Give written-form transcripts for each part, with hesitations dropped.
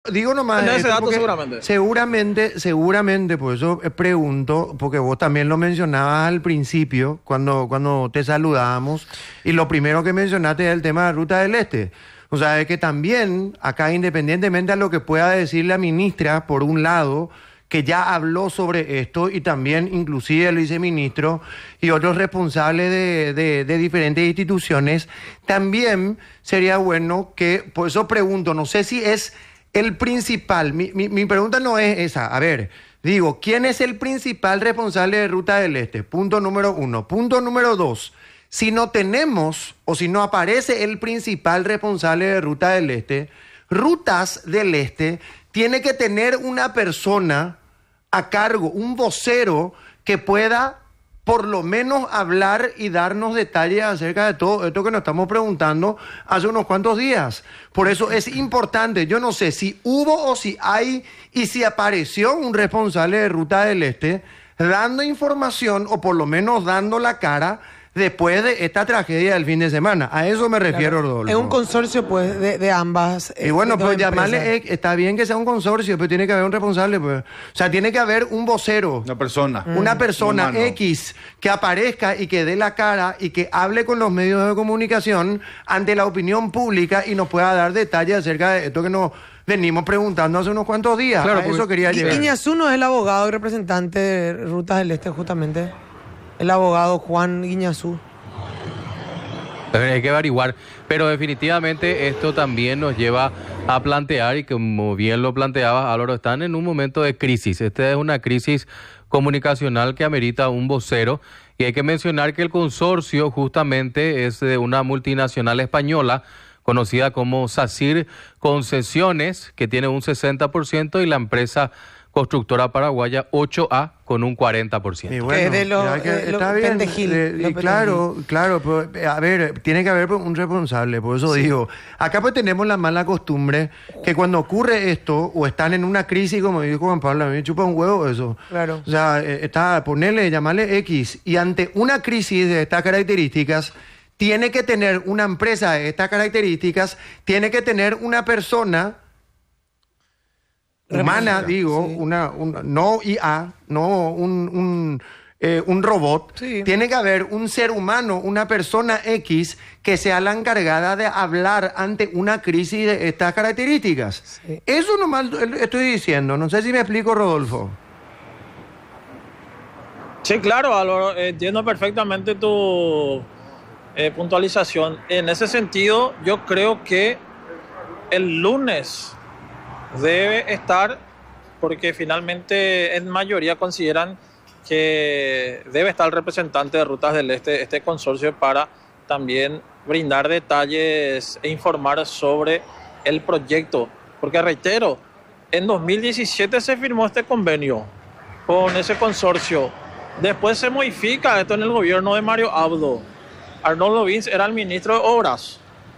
Digo nomás Tenés ese esto dato porque seguramente. seguramente, por eso pregunto, porque vos también lo mencionabas al principio, cuando te saludábamos, y lo primero que mencionaste es el tema de Ruta del Este. O sea, es que también, acá, independientemente a lo que pueda decir la ministra, por un lado, que ya habló sobre esto, y también inclusive el viceministro y otros responsables de diferentes instituciones, también sería bueno que, por eso pregunto, no sé si es el principal, mi pregunta no es esa. A ver, digo, ¿quién es el principal responsable de Ruta del Este? Punto número uno. Punto número dos, si no tenemos o si no aparece el principal responsable de Ruta del Este, Rutas del Este tiene que tener una persona a cargo, un vocero que pueda por lo menos hablar y darnos detalles acerca de todo esto que nos estamos preguntando hace unos cuantos días. Por eso es importante, yo no sé si hubo o si hay y si apareció un responsable de Ruta del Este dando información o por lo menos dando la cara después de esta tragedia del fin de semana. A eso me refiero, Claro. Rodolfo. Es un consorcio, pues, de ambas. Y bueno, de dos pues llamarle, empresas. está bien que sea un consorcio, pero tiene que haber un responsable, pues. O sea, tiene que haber un vocero. Una persona. Una persona humano. X que aparezca y que dé la cara y que hable con los medios de comunicación ante la opinión pública y nos pueda dar detalles acerca de esto que nos venimos preguntando hace unos cuantos días. Claro, A eso quería llegar. Guiñazú no es el abogado y representante de Rutas del Este, justamente. El abogado Juan Guiñazú. Hay que averiguar, pero definitivamente esto también nos lleva a plantear, y como bien lo planteabas, Álvaro, están en un momento de crisis. Esta es una crisis comunicacional que amerita un vocero, y hay que mencionar que el consorcio justamente es de una multinacional española conocida como SACIR Concesiones, que tiene un 60%, y la empresa constructora paraguaya 8A con un 40%. Y Que es de los- ya que lo está bien. Pendejil, Y lo claro, pero, a ver, tiene que haber un responsable, por eso digo. Acá pues tenemos la mala costumbre que cuando ocurre esto, o están en una crisis, como dijo Juan Pablo, a mí me chupa un huevo eso. Claro. O sea, llamarle X, y ante una crisis de estas características, tiene que tener una empresa de estas características, tiene que tener una persona humana, Representa, digo, sí. no IA, no un robot. Sí. Tiene que haber un ser humano, una persona X que sea la encargada de hablar ante una crisis de estas características. Sí. Eso nomás estoy diciendo, no sé si me explico, Rodolfo. Sí, claro, Álvaro, entiendo perfectamente tu puntualización. En ese sentido, yo creo que el lunes debe estar, porque finalmente en mayoría consideran que debe estar el representante de Rutas del este consorcio, para también brindar detalles e informar sobre el proyecto. Porque reitero, en 2017 se firmó este convenio con ese consorcio. Después se modifica esto en el gobierno de Mario Abdo. Arnoldo Vins era el ministro de Obras.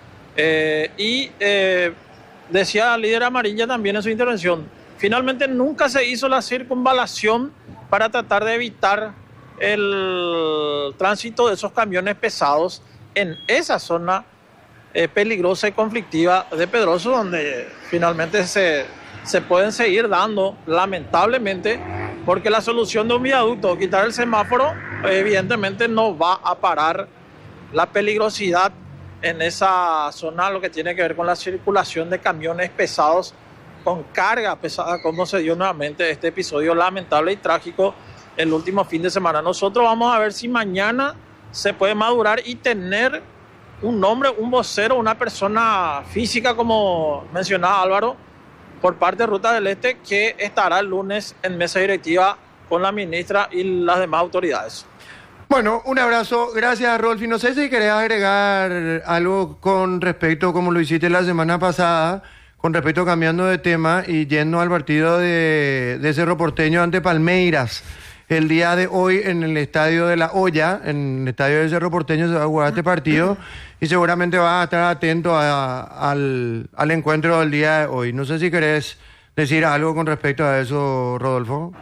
Decía la líder amarilla también en su intervención, finalmente nunca se hizo la circunvalación para tratar de evitar el tránsito de esos camiones pesados en esa zona peligrosa y conflictiva de Pedroso, donde finalmente se pueden seguir dando, lamentablemente, porque la solución de un viaducto, quitar el semáforo, evidentemente no va a parar la peligrosidad en esa zona, lo que tiene que ver con la circulación de camiones pesados con carga pesada, como se dio nuevamente este episodio lamentable y trágico el último fin de semana. Nosotros vamos a ver si mañana se puede madurar y tener un nombre, un vocero, una persona física, como mencionaba Álvaro, por parte de Ruta del Este, que estará el lunes en mesa directiva con la ministra y las demás autoridades. Bueno, un abrazo. Gracias, Rolfi. No sé si querés agregar algo con respecto, como lo hiciste la semana pasada, con respecto, cambiando de tema y yendo al partido de Cerro Porteño ante Palmeiras. El día de hoy en el estadio de La Hoya, en el estadio de Cerro Porteño, se va a jugar este partido y seguramente vas a estar atento al encuentro del día de hoy. No sé si querés decir algo con respecto a eso, Rodolfo.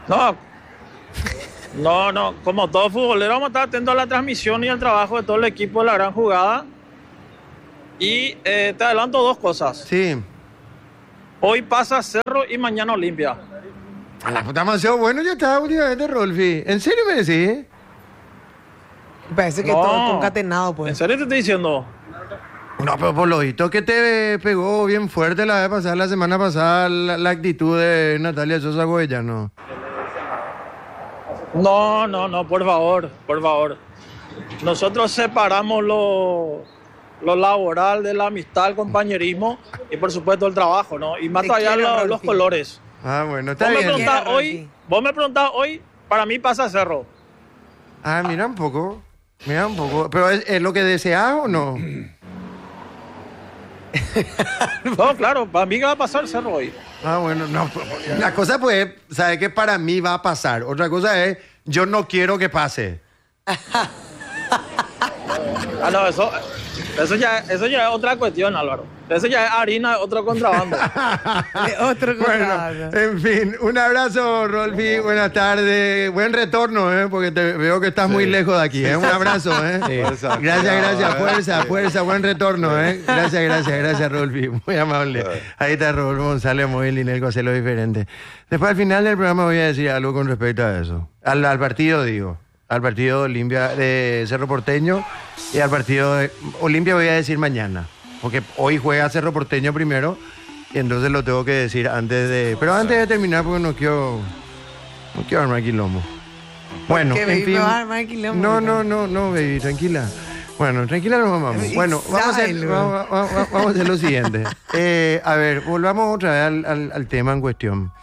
No, como todo futbolero vamos a estar atentos a la transmisión y al trabajo de todo el equipo de La Gran Jugada. Y te adelanto dos cosas. Sí. Hoy pasa Cerro y mañana Olimpia. A la puta, demasiado bueno ya está últimamente, Rolfi. ¿En serio me decís? Parece que No. todo concatenado, ¿En pues. serio te estoy diciendo? No, pero por lo visto que te pegó bien fuerte la vez pasada, la semana pasada, la actitud de Natalia Sosa Goya, ¿no? No, por favor. Nosotros separamos lo laboral de la amistad, el compañerismo y por supuesto el trabajo, ¿no? Y más Te allá quiero, los Rolfi. colores. Ah, bueno, está Vos me bien. preguntás Rolfi. hoy, para mí pasa Cerro. Ah, mira un poco. ¿Pero es lo que deseas o no? No, claro, para mí que va a pasar Cerro hoy. Ah, bueno, no. La cosa pues, ¿sabes qué? Para mí va a pasar. Otra cosa es, yo no quiero que pase. Ah, no, eso ya es otra cuestión, Álvaro. Eso ya es harina de otro contrabando. De otro Bueno, contrato. en fin, un abrazo, Rolfi. Buenas tardes. Buen retorno, porque te veo que estás muy lejos de aquí. Un abrazo. Gracias. Fuerza. Buen retorno. Gracias, Rolfi. Muy amable. Ahí está Rodolfo González, muy Linel, hacer lo diferente. Después, al final del programa, voy a decir algo con respecto a eso. Al partido, digo. Al partido Olimpia de Cerro Porteño y al partido de Olimpia voy a decir mañana. Porque hoy juega Cerro Porteño primero y entonces lo tengo que decir antes de... Pero antes de terminar porque no quiero armar quilombo. Bueno, ¿Qué, en baby? fin... ¿Me vas a armar quilombo? No, baby, tranquila. Bueno, tranquila nos vamos. Bueno, vamos a hacer lo siguiente. A ver, volvamos otra vez al tema en cuestión.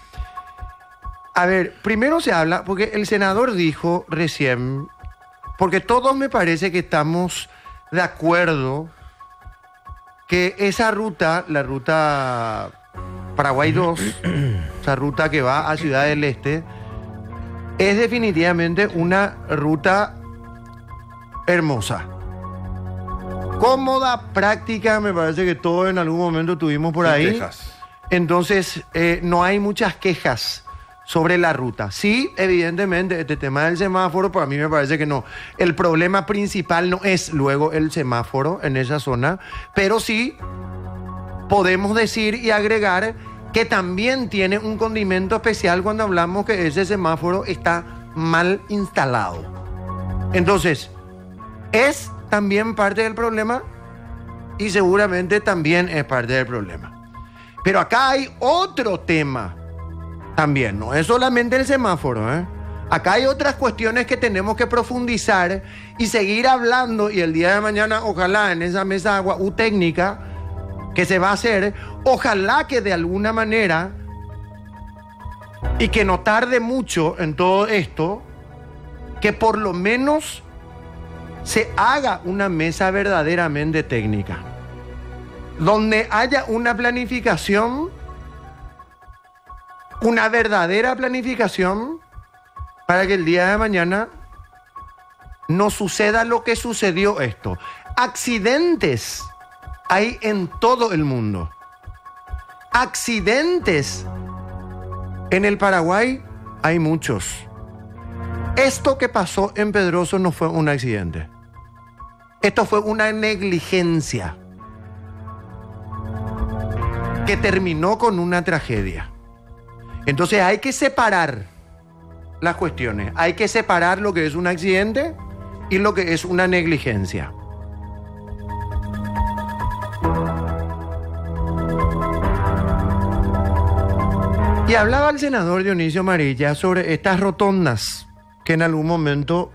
A ver, primero se habla, porque el senador dijo recién, porque todos me parece que estamos de acuerdo que esa ruta, la ruta Paraguay 2, esa ruta que va a Ciudad del Este, es definitivamente una ruta hermosa. Cómoda, práctica, me parece que todos en algún momento tuvimos por ahí. Quejas. Entonces, no hay muchas quejas sobre la ruta. Sí, evidentemente, este tema del semáforo, para mí me parece que no. El problema principal no es luego el semáforo en esa zona, pero sí podemos decir y agregar que también tiene un condimento especial cuando hablamos que ese semáforo está mal instalado. Entonces, es también parte del problema y seguramente también es parte del problema. Pero acá hay otro tema también, no es solamente el semáforo, ¿eh? Acá hay otras cuestiones que tenemos que profundizar y seguir hablando, y el día de mañana, ojalá en esa mesa agua técnica que se va a hacer, ojalá que de alguna manera, y que no tarde mucho en todo esto, que por lo menos se haga una mesa verdaderamente técnica, donde haya una planificación, una verdadera planificación, para que el día de mañana no suceda lo que sucedió esto. Accidentes hay en todo el mundo. Accidentes en el Paraguay hay muchos. Esto que pasó en Pedroso no fue un accidente. Esto fue una negligencia que terminó con una tragedia. Entonces hay que separar las cuestiones. Hay que separar lo que es un accidente y lo que es una negligencia. Y hablaba el senador Dionisio Amarilla sobre estas rotondas que en algún momento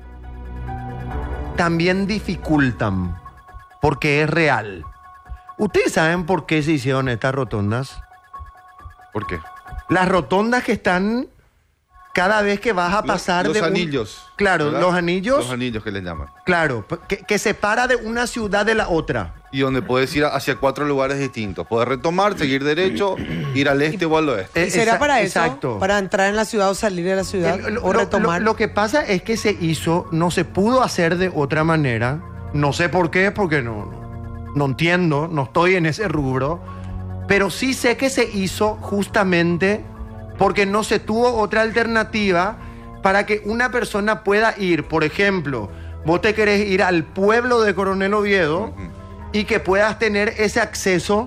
también dificultan, porque es real. ¿Ustedes saben por qué se hicieron estas rotondas? ¿Por qué? Las rotondas que están cada vez que vas a pasar los de anillos. Claro, ¿verdad? los anillos. Los anillos que le llaman. Claro, que separa de una ciudad de la otra. Y donde puedes ir hacia 4 lugares distintos. Puedes retomar, seguir derecho, ir al este o al oeste. ¿Y será para eso? Exacto. ¿Para entrar en la ciudad o salir de la ciudad? ¿O retomar? Lo que pasa es que se hizo, no se pudo hacer de otra manera. No sé por qué, porque no entiendo, no estoy en ese rubro. Pero sí sé que se hizo justamente porque no se tuvo otra alternativa para que una persona pueda ir. Por ejemplo, vos te querés ir al pueblo de Coronel Oviedo y que puedas tener ese acceso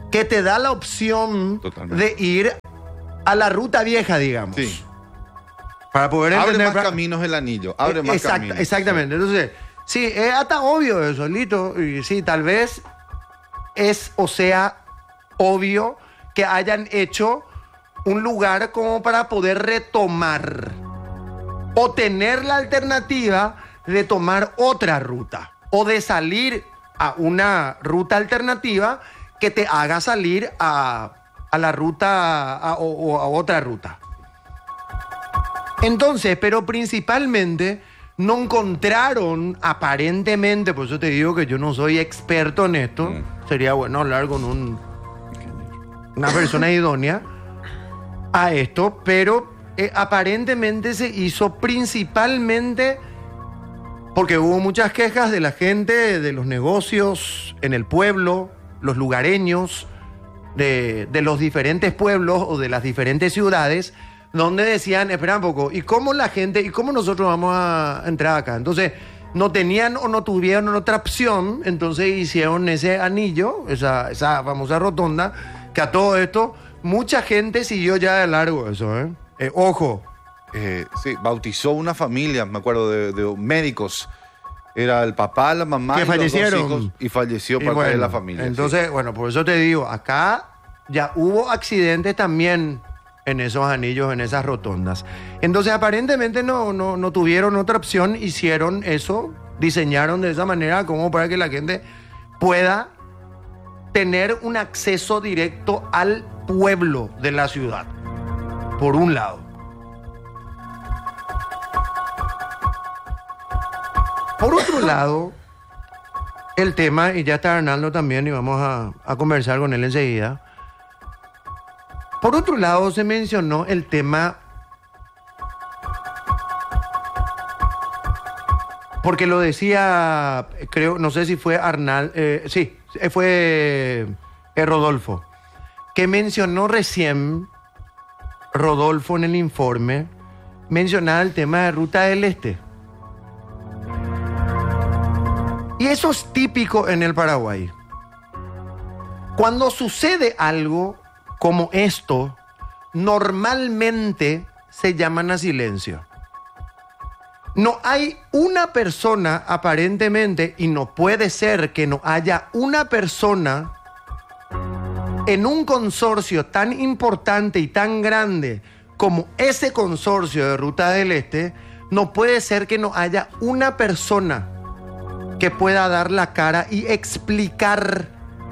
que te da la opción Totalmente. de ir a la ruta vieja, digamos. Sí. Para poder Abre entender... más caminos el anillo. Abre más caminos. Exactamente. Entonces, sí, es hasta obvio eso, Lito. Y sí, tal vez es, o sea, obvio que hayan hecho un lugar como para poder retomar o tener la alternativa de tomar otra ruta o de salir a una ruta alternativa que te haga salir a la ruta o a otra ruta. Entonces, pero principalmente no encontraron aparentemente, por eso te digo que yo no soy experto en esto, sería bueno hablar con una persona idónea a esto, pero aparentemente se hizo principalmente porque hubo muchas quejas de la gente, de los negocios en el pueblo, los lugareños, de los diferentes pueblos o de las diferentes ciudades, donde decían, espera un poco, ¿y cómo la gente, y cómo nosotros vamos a entrar acá? Entonces, no tenían o no tuvieron otra opción, entonces hicieron ese anillo, esa famosa rotonda, que a todo esto, mucha gente siguió ya de largo eso, ¿eh? Ojo. Sí, bautizó una familia, me acuerdo, de médicos. Era el papá, la mamá Que y fallecieron. los dos hijos, y falleció Y parte bueno, de la familia. Entonces, bueno, por eso te digo, acá ya hubo accidentes también en esos anillos, en esas rotondas. Entonces, aparentemente no tuvieron otra opción, hicieron eso, diseñaron de esa manera como para que la gente pueda tener un acceso directo al pueblo de la ciudad, por un lado. Por otro lado, el tema, y ya está Arnaldo también, y vamos a conversar con él enseguida. Por otro lado, se mencionó el tema, porque lo decía, creo, no sé si fue Arnaldo, sí, fue Rodolfo, que mencionó recién, Rodolfo en el informe, mencionaba el tema de Ruta del Este. Y eso es típico en el Paraguay. Cuando sucede algo como esto, normalmente se llaman a silencio. No hay una persona aparentemente, y no puede ser que no haya una persona en un consorcio tan importante y tan grande como ese consorcio de Ruta del Este, no puede ser que no haya una persona que pueda dar la cara y explicar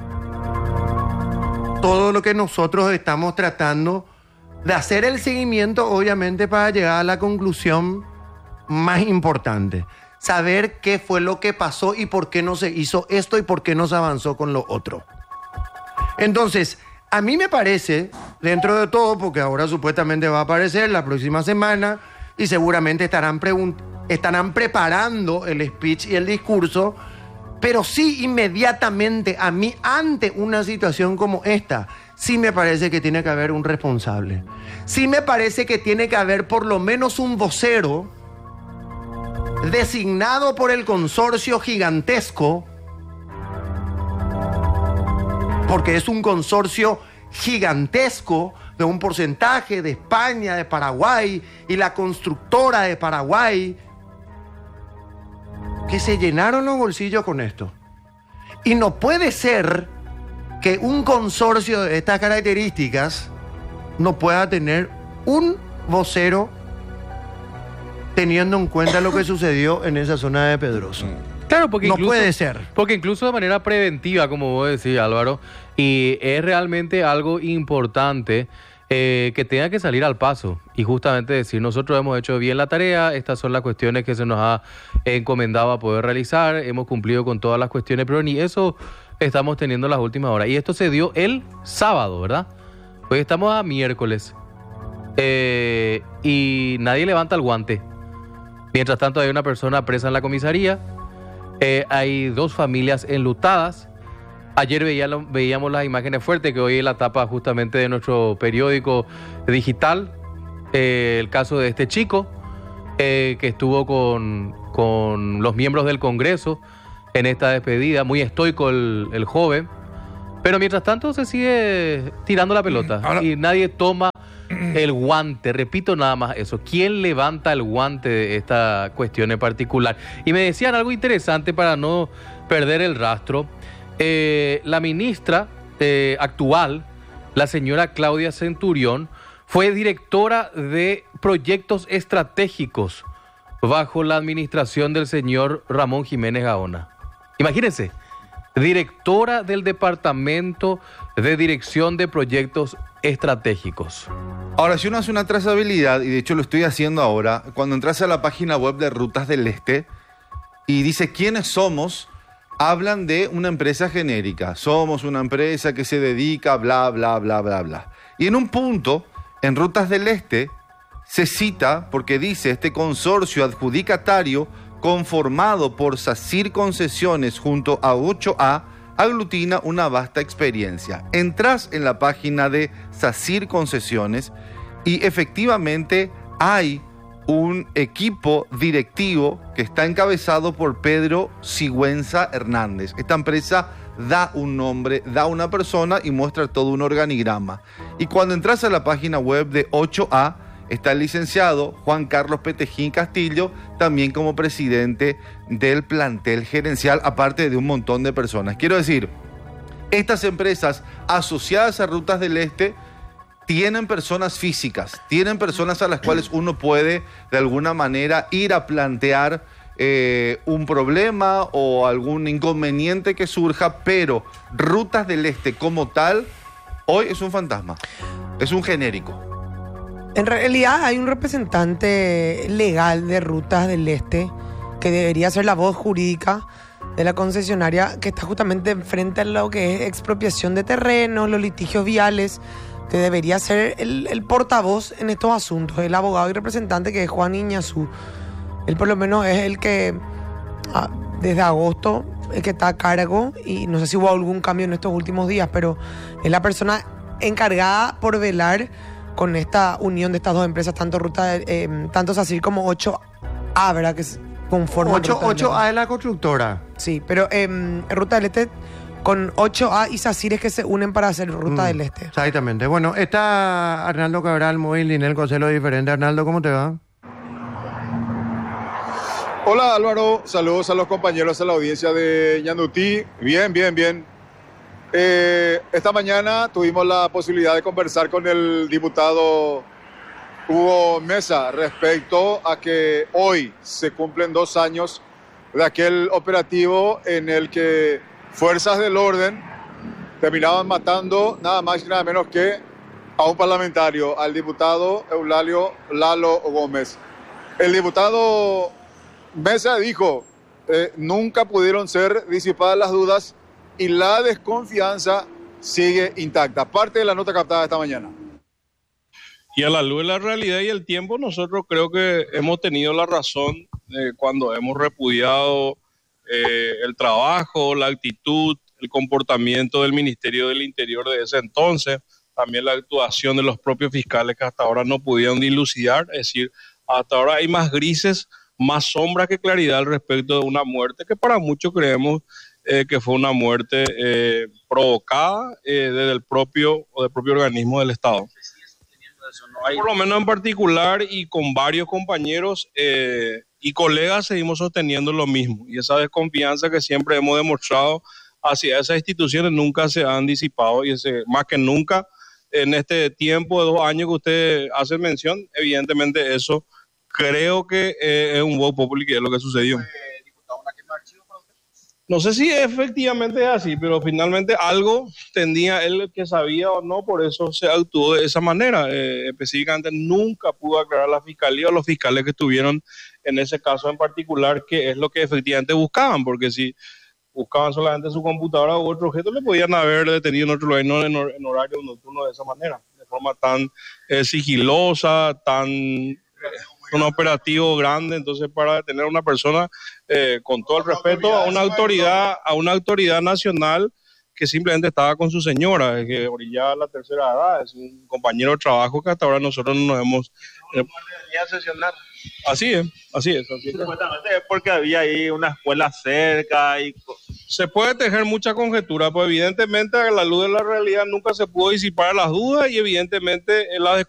todo lo que nosotros estamos tratando de hacer el seguimiento, obviamente, para llegar a la conclusión más importante. Saber qué fue lo que pasó y por qué no se hizo esto y por qué no se avanzó con lo otro. Entonces, a mí me parece, dentro de todo, porque ahora supuestamente va a aparecer la próxima semana y seguramente estarán preparando el speech y el discurso, pero sí inmediatamente a mí, ante una situación como esta, sí me parece que tiene que haber un responsable. Sí me parece que tiene que haber por lo menos un vocero designado por el consorcio gigantesco, porque es un consorcio gigantesco de un porcentaje de España, de Paraguay y la constructora de Paraguay, que se llenaron los bolsillos con esto. Y no puede ser que un consorcio de estas características no pueda tener un vocero teniendo en cuenta lo que sucedió en esa zona de Pedroso. Claro, porque no incluso, puede ser. Porque incluso de manera preventiva, como vos decís, Álvaro, y es realmente algo importante que tenga que salir al paso y justamente decir, nosotros hemos hecho bien la tarea, estas son las cuestiones que se nos ha encomendado a poder realizar, hemos cumplido con todas las cuestiones, pero ni eso estamos teniendo las últimas horas. Y esto se dio el sábado, ¿verdad? Hoy estamos a miércoles y nadie levanta el guante. Mientras tanto hay una persona presa en la comisaría, hay 2 familias enlutadas. Ayer veíamos las imágenes fuertes que hoy es la tapa justamente de nuestro periódico digital, el caso de este chico que estuvo con los miembros del Congreso en esta despedida, muy estoico el joven, Pero mientras tanto se sigue tirando la pelota y nadie toma el guante. Repito nada más eso. ¿Quién levanta el guante de esta cuestión en particular? Y me decían algo interesante para no perder el rastro. La ministra actual, la señora Claudia Centurión, fue directora de proyectos estratégicos bajo la administración del señor Ramón Jiménez Gaona. Imagínense, directora del Departamento de Dirección de Proyectos Estratégicos. Ahora, si uno hace una trazabilidad, y de hecho lo estoy haciendo ahora, cuando entras a la página web de Rutas del Este y dice quiénes somos, hablan de una empresa genérica. Somos una empresa que se dedica a bla, bla, bla, bla, bla. Y en un punto, en Rutas del Este, se cita porque dice este consorcio adjudicatario conformado por SACIR Concesiones junto a 8A aglutina una vasta experiencia. Entras en la página de SACIR Concesiones y efectivamente hay un equipo directivo que está encabezado por Pedro Sigüenza Hernández. Esta empresa da un nombre, da una persona y muestra todo un organigrama. Y cuando entras a la página web de 8A, está el licenciado Juan Carlos Petejín Castillo, también como presidente del plantel gerencial, aparte de un montón de personas. Quiero decir, estas empresas asociadas a Rutas del Este tienen personas físicas, tienen personas a las cuales uno puede de alguna manera ir a plantear un problema o algún inconveniente que surja, pero Rutas del Este como tal, hoy es un fantasma, es un genérico. En realidad hay un representante legal de Rutas del Este que debería ser la voz jurídica de la concesionaria, que está justamente frente a lo que es expropiación de terrenos, los litigios viales, que debería ser el portavoz en estos asuntos, el abogado y representante, que es Juan Iñazú. Él por lo menos es el que desde agosto el que está a cargo, y no sé si hubo algún cambio en estos últimos días, pero es la persona encargada por velar con esta unión de estas dos empresas, tanto SACIR como 8A, ¿verdad? Que conforman 8A es la constructora. Sí, pero Ruta del Este con 8A y SACIR es que se unen para hacer Ruta del Este. Exactamente. Bueno, está Arnaldo Cabral, móvil, Linel Coselo diferente. Arnaldo, ¿cómo te va? Hola Álvaro, saludos a los compañeros, a la audiencia de Ñandutí. Bien. Esta mañana tuvimos la posibilidad de conversar con el diputado Hugo Mesa respecto a que hoy se cumplen 2 años de aquel operativo en el que fuerzas del orden terminaban matando nada más y nada menos que a un parlamentario, al diputado Eulalio Lalo Gómez. El diputado Mesa dijo, nunca pudieron ser disipadas las dudas y la desconfianza sigue intacta. Parte de la nota captada esta mañana. Y a la luz de la realidad y el tiempo, nosotros creo que hemos tenido la razón cuando hemos repudiado el trabajo, la actitud, el comportamiento del Ministerio del Interior de ese entonces, también la actuación de los propios fiscales que hasta ahora no pudieron dilucidar, es decir, hasta ahora hay más grises, más sombra que claridad al respecto de una muerte que para muchos creemos que fue una muerte provocada desde el propio organismo del Estado. Por lo menos en particular y con varios compañeros y colegas seguimos sosteniendo lo mismo, y esa desconfianza que siempre hemos demostrado hacia esas instituciones nunca se han disipado, y más que nunca en este tiempo de 2 años que usted hace mención, evidentemente eso creo que es un voto popular, que es lo que sucedió. No sé si efectivamente es así, pero finalmente algo tenía él que sabía o no, por eso se actuó de esa manera. Específicamente nunca pudo aclarar la fiscalía o los fiscales que estuvieron en ese caso en particular, que es lo que efectivamente buscaban, porque si buscaban solamente su computadora u otro objeto, le podían haber detenido en otro lugar, no en horario nocturno de esa manera, de forma tan sigilosa, tan... un operativo grande. Entonces, para detener a una persona, con todo el respeto a una autoridad nacional que simplemente estaba con su señora, que orillaba la tercera edad, es un compañero de trabajo que hasta ahora nosotros no nos hemos... Así es. Supuestamente es porque había ahí una escuela cerca y Se puede tejer mucha conjetura, pues evidentemente a la luz de la realidad nunca se pudo disipar las dudas y evidentemente la